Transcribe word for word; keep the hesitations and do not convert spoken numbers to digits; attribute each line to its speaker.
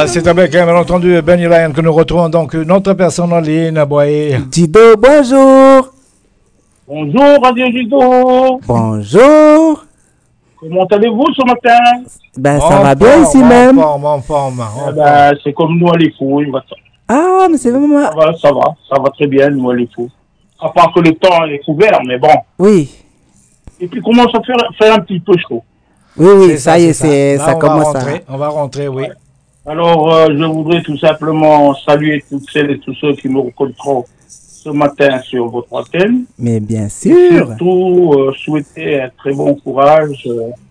Speaker 1: Ah, c'est avec, bien entendu, Benny Lion que nous retrouvons donc notre personne en ligne, boy.
Speaker 2: Dido, bonjour.
Speaker 3: Bonjour, Radio Dido.
Speaker 2: Bonjour.
Speaker 3: Comment allez-vous ce matin?
Speaker 2: Ben,
Speaker 1: en
Speaker 2: ça va
Speaker 1: forme,
Speaker 2: bien ici
Speaker 1: en
Speaker 2: même.
Speaker 1: Forme, en forme, en
Speaker 3: Eh ben, c'est comme nous à les fous.
Speaker 2: Ah, mais c'est vraiment...
Speaker 3: Ça va, ça va, ça va très bien, nous à les fous. À part que le temps est couvert, mais bon.
Speaker 2: Oui.
Speaker 3: Et puis commence à faire, faire un petit peu chaud.
Speaker 2: Oui, oui,
Speaker 1: C'est
Speaker 2: ça, y est, c'est,
Speaker 1: Là,
Speaker 2: ça
Speaker 1: on
Speaker 2: commence
Speaker 1: va
Speaker 2: à...
Speaker 1: rentrer, on va rentrer, oui.
Speaker 3: Ouais. Alors, euh, je voudrais tout simplement saluer toutes celles et tous ceux qui me reconnaîtront ce matin sur votre antenne.
Speaker 2: Mais bien
Speaker 3: Et
Speaker 2: sûr.
Speaker 3: surtout, euh, souhaiter un très bon courage euh,